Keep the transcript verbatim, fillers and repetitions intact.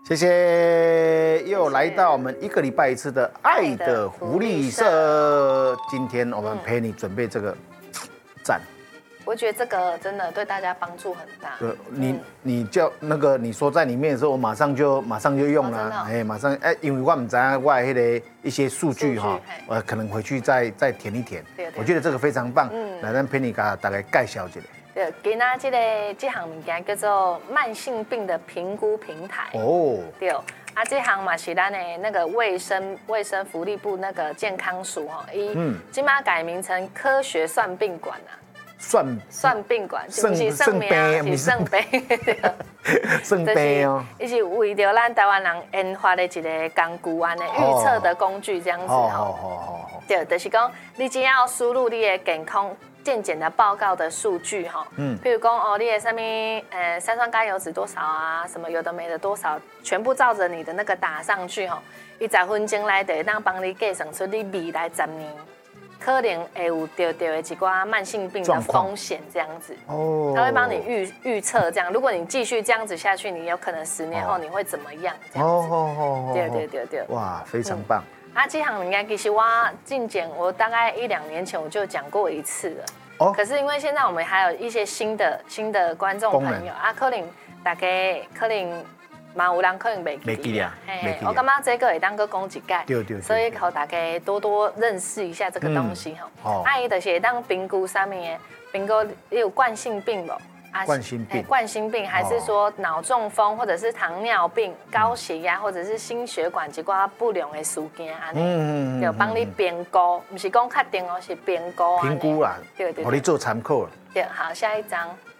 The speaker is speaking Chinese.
谢谢，又来到我们一个礼拜一次的爱的福利社。今天我们陪你准备这个赞。 我觉得这个真的对大家帮助很大。 对，你你叫那个你说在里面的时候，我马上就马上就用了，哎，马上哎，因为我们在外那个一些数据哈，我可能回去再再填一填。我觉得这个非常棒，来咱陪你给大概介绍一下。 对，今仔这个这项物件叫做慢性病的评估平台。哦。对，啊，这项嘛是咱的那个卫生卫生福利部那个健康署哈，伊今嘛改名成科学算病馆啊。 算算病馆， 是不是算病？ 是算病， 算病哦。 伊是为着咱台湾人研发的一个工具安的预测的工具这样子吼。对，就是讲你只要输入你的健康健检的报告的数据哈，嗯，譬如讲哦，你的上面呃三酸甘油脂多少啊，什么有的没的多少，全部照着你的那个打上去哈，伊十分钟内就会当帮你计算出你未来十年。可能会有得到的几挂慢性病的风险这样子，哦，他会帮你预预测这样，如果你继续这样子下去，你有可能十年后你会怎么样？这样子，哦对对对对， 哇，非常棒。 啊，这行应该其实我进检，我大概一两年前我就讲过一次了，哦，可是因为现在我们还有一些新的新的观众朋友啊，可能大家可能。嘛有人可能袂记得，嘿，我感觉这个会当个讲一解，对对，所以让大家多多认识一下这个东西吼。啊，伊就是会当评估上面的，评估你有冠心病无？ 啊，冠心病， 冠心病还是说脑中风，或者是糖尿病、高血压，或者是心血管一寡不良的事件安尼，就帮你评估，不是讲确定哦，是评估。 评估啦，对对，让你做参考了。 对，好，下一张。